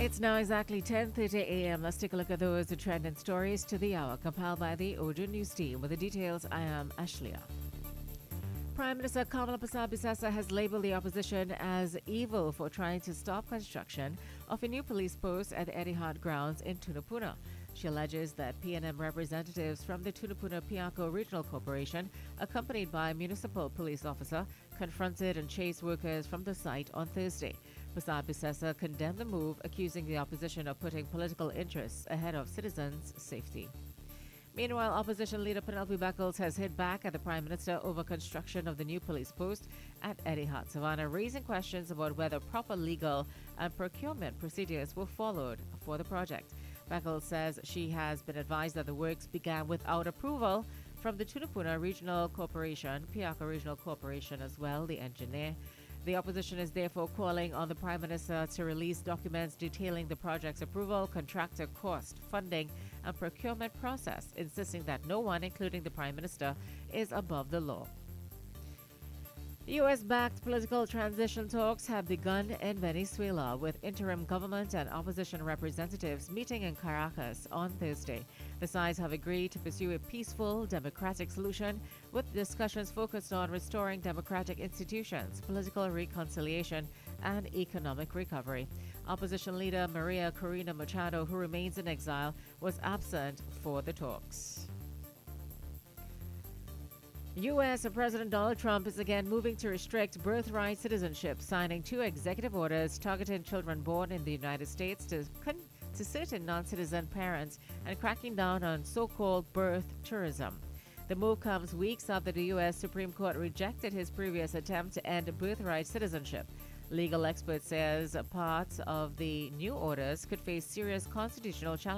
It's now exactly 10:30 a.m. Let's take a look at those trending stories to the hour, compiled by the Ojo News team. With the details, I am Ashlia. Prime Minister Kamala Persad-Bissessar has labeled the opposition as evil for trying to stop construction of a new police post at the Etihad grounds in Tunapuna. She alleges that PNM representatives from the Tunapuna Piarco Regional Corporation, accompanied by a municipal police officer, confronted and chased workers from the site on Thursday. Persad-Bissessar condemned the move, accusing the opposition of putting political interests ahead of citizens' safety. Meanwhile, opposition leader Penelope Beckles has hit back at the Prime Minister over construction of the new police post at Etihad Savannah, raising questions about whether proper legal and procurement procedures were followed for the project. Beckles says she has been advised that the works began without approval from the Tunapuna Regional Corporation, Piarco Regional Corporation as well, the engineer. The opposition is therefore calling on the Prime Minister to release documents detailing the project's approval, contractor cost, funding, and procurement process, insisting that no one, including the Prime Minister, is above the law. U.S.-backed political transition talks have begun in Venezuela, with interim government and opposition representatives meeting in Caracas on Thursday. The sides have agreed to pursue a peaceful, democratic solution, with discussions focused on restoring democratic institutions, political reconciliation, and economic recovery. Opposition leader Maria Corina Machado, who remains in exile, was absent for the talks. U.S. President Donald Trump is again moving to restrict birthright citizenship, signing 2 executive orders targeting children born in the United States to certain non-citizen parents and cracking down on so-called birth tourism. The move comes weeks after the U.S. Supreme Court rejected his previous attempt to end birthright citizenship. Legal experts says parts of the new orders could face serious constitutional challenges.